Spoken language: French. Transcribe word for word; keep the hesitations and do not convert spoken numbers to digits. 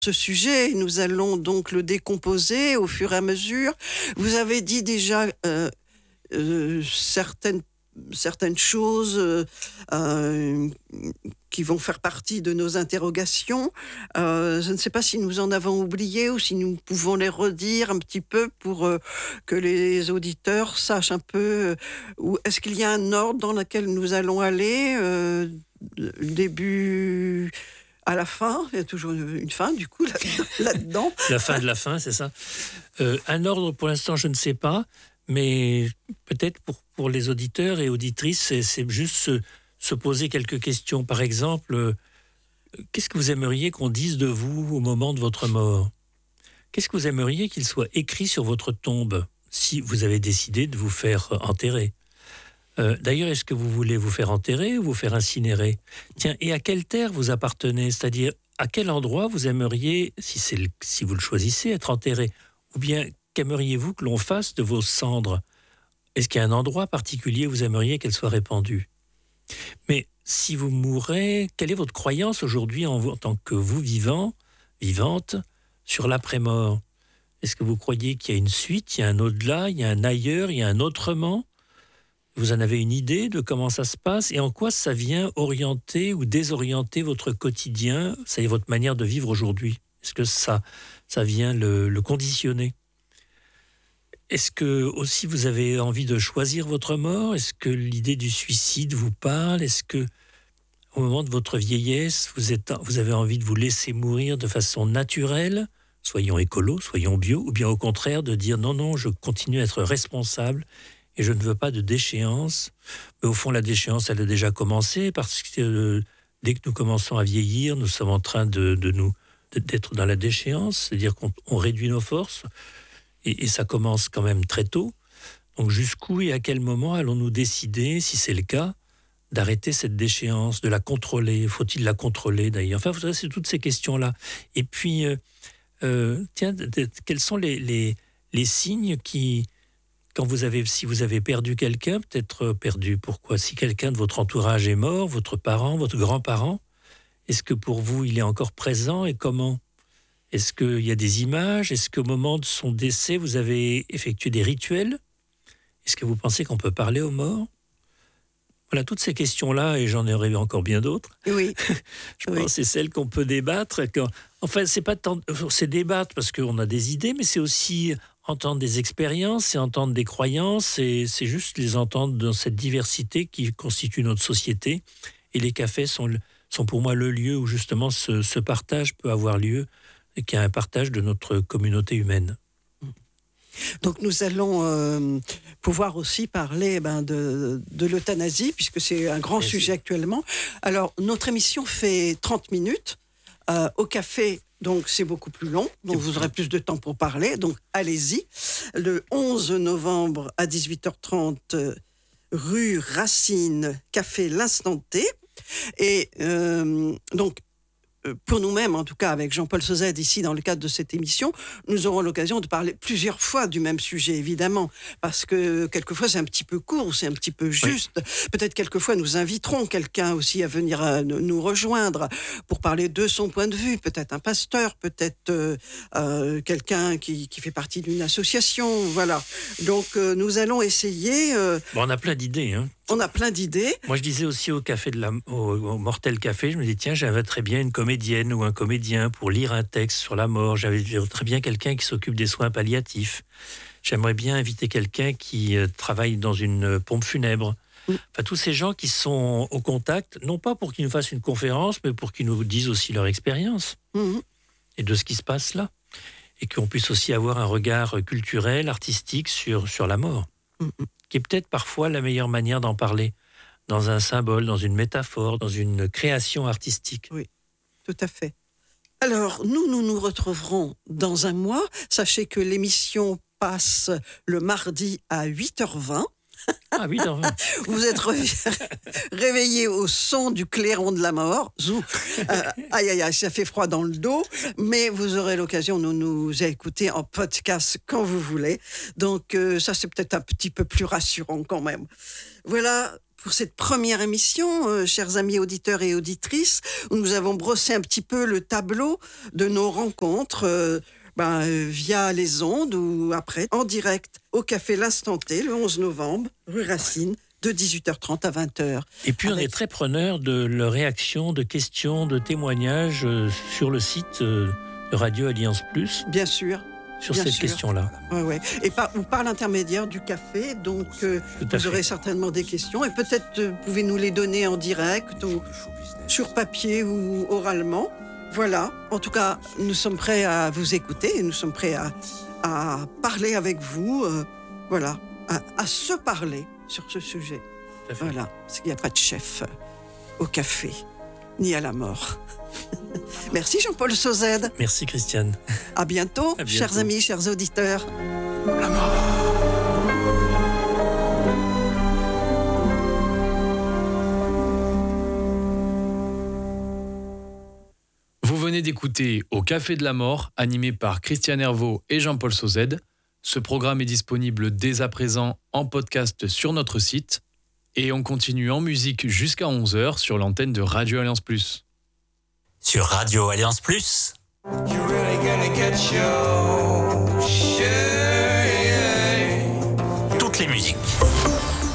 ce sujet. Nous allons donc le décomposer au fur et à mesure. Vous avez dit déjà euh, euh, certaines certaines choses euh, euh, qui vont faire partie de nos interrogations. Euh, je ne sais pas si nous en avons oublié ou si nous pouvons les redire un petit peu pour euh, que les auditeurs sachent un peu euh, où est-ce qu'il y a un ordre dans lequel nous allons aller, euh, début à la fin. Il y a toujours une fin du coup là- là-dedans. La fin de la fin, c'est ça. Euh, un ordre, pour l'instant, je ne sais pas, mais peut-être pour, pour les auditeurs et auditrices, c'est, c'est juste se, se poser quelques questions. Par exemple, euh, qu'est-ce que vous aimeriez qu'on dise de vous au moment de votre mort ? Qu'est-ce que vous aimeriez qu'il soit écrit sur votre tombe si vous avez décidé de vous faire enterrer ? Euh, d'ailleurs, est-ce que vous voulez vous faire enterrer ou vous faire incinérer ? Tiens, et à quelle terre vous appartenez ? C'est-à-dire, à quel endroit vous aimeriez, si, c'est le, si vous le choisissez, être enterré ? Ou bien, qu'aimeriez-vous que l'on fasse de vos cendres ? Est-ce qu'il y a un endroit particulier où vous aimeriez qu'elles soient répandues ? Mais si vous mourrez, quelle est votre croyance aujourd'hui en, en tant que vous vivant, vivante, sur l'après-mort ? Est-ce que vous croyez qu'il y a une suite, il y a un au-delà, il y a un ailleurs, il y a un autrement ? Vous en avez une idée de comment ça se passe et en quoi ça vient orienter ou désorienter votre quotidien, ça y est votre manière de vivre aujourd'hui ? Est-ce que ça, ça vient le, le conditionner ? Est-ce que aussi vous avez envie de choisir votre mort ? Est-ce que l'idée du suicide vous parle ? Est-ce que au moment de votre vieillesse, vous, êtes, vous avez envie de vous laisser mourir de façon naturelle ? Soyons écolos, soyons bio, ou bien au contraire de dire non, non, je continue à être responsable et je ne veux pas de déchéance. Mais au fond, la déchéance, elle a déjà commencé parce que euh, dès que nous commençons à vieillir, nous sommes en train de, de nous, d'être dans la déchéance, c'est-à-dire qu'on on réduit nos forces et, et ça commence quand même très tôt. Donc jusqu'où et à quel moment allons-nous décider, si c'est le cas, d'arrêter cette déchéance, de la contrôler ? Faut-il la contrôler d'ailleurs ? Enfin, vous savez, c'est toutes ces questions-là. Et puis, euh, euh, tiens, de, de, quels sont les, les, les signes qui... Quand vous avez, si vous avez perdu quelqu'un, peut-être perdu, pourquoi ? Si quelqu'un de votre entourage est mort, votre parent, votre grand-parent, est-ce que pour vous, il est encore présent et comment ? Est-ce qu'il y a des images ? Est-ce qu'au moment de son décès, vous avez effectué des rituels ? Est-ce que vous pensez qu'on peut parler aux morts ? Voilà, toutes ces questions-là, et j'en aurais encore bien d'autres. Oui. Je Oui. pense que c'est celles qu'on peut débattre. Quand... Enfin, c'est pas tant... c'est débattre parce qu'on a des idées, mais c'est aussi entendre des expériences, c'est entendre des croyances, et c'est juste les entendre dans cette diversité qui constitue notre société. Et les cafés sont, sont pour moi le lieu où justement ce, ce partage peut avoir lieu, et qui est un partage de notre communauté humaine. Donc nous allons euh, pouvoir aussi parler ben, de, de l'euthanasie, puisque c'est un grand Et sujet c'est... actuellement. Alors, notre émission fait trente minutes. Euh, au café, donc c'est beaucoup plus long, donc vous aurez plus de temps pour parler, donc allez-y. Le onze novembre à dix-huit heures trente, euh, rue Racine, café L'Instant T. Et euh, donc, pour nous-mêmes, en tout cas avec Jean-Paul Sauzet ici dans le cadre de cette émission, nous aurons l'occasion de parler plusieurs fois du même sujet, évidemment, parce que quelquefois c'est un petit peu court, c'est un petit peu juste. Oui. Peut-être quelquefois nous inviterons quelqu'un aussi à venir à nous rejoindre pour parler de son point de vue, peut-être un pasteur, peut-être euh, euh, quelqu'un qui, qui fait partie d'une association, voilà. Donc euh, nous allons essayer... Euh, bon, on a plein d'idées, hein. On a plein d'idées. Moi, je disais aussi au café de la, au, au Mortel Café, je me dis tiens, j'avais très bien une comédienne ou un comédien pour lire un texte sur la mort. J'avais très bien quelqu'un qui s'occupe des soins palliatifs. J'aimerais bien inviter quelqu'un qui euh, travaille dans une pompe funèbre. Mmh. Enfin, tous ces gens qui sont au contact, non pas pour qu'ils nous fassent une conférence, mais pour qu'ils nous disent aussi leur expérience mmh. et de ce qui se passe là. Et qu'on puisse aussi avoir un regard culturel, artistique sur, sur la mort. Mmh. Qui est peut-être parfois la meilleure manière d'en parler, dans un symbole, dans une métaphore, dans une création artistique. Oui, tout à fait. Alors, nous, nous nous retrouverons dans un mois. Sachez que l'émission passe le mardi à huit heures vingt. Ah, huit heures vingt. Vous êtes réveillés au son du clairon de la mort. Zou. Euh, aïe, aïe, aïe, ça fait froid dans le dos. Mais vous aurez l'occasion de nous écouter en podcast quand vous voulez. Donc, euh, ça, c'est peut-être un petit peu plus rassurant quand même. Voilà pour cette première émission, euh, chers amis auditeurs et auditrices, où nous avons brossé un petit peu le tableau de nos rencontres euh, ben, euh, via les ondes ou après, en direct, au Café L'Instant T, le onze novembre, rue Racine, de dix-huit heures trente à vingt heures. Et puis, on avec... est très preneur de leurs réactions, de questions, de témoignages euh, sur le site euh, de Radio Alliance Plus. Bien sûr. Sur Bien cette sûr. question-là. Ouais, ouais. Et par, ou par l'intermédiaire du café, donc euh, vous fait. aurez certainement des questions et peut-être euh, pouvez nous les donner en direct ou sur papier ou oralement. Voilà, en tout cas, nous sommes prêts à vous écouter et nous sommes prêts à, à parler avec vous, euh, voilà, à, à se parler sur ce sujet. Voilà, parce qu'il n'y a pas de chef au café, ni à la mort. Merci Jean-Paul Sauzet. Merci Christiane. À bientôt, à bientôt, chers amis, chers auditeurs. La mort. Vous venez d'écouter Au Café de la Mort, animé par Christiane Hervaux et Jean-Paul Sauzet. Ce programme est disponible dès à présent en podcast sur notre site. Et on continue en musique jusqu'à onze heures sur l'antenne de Radio Alliance Plus. Sur Radio Alliance Plus. You really gonna get your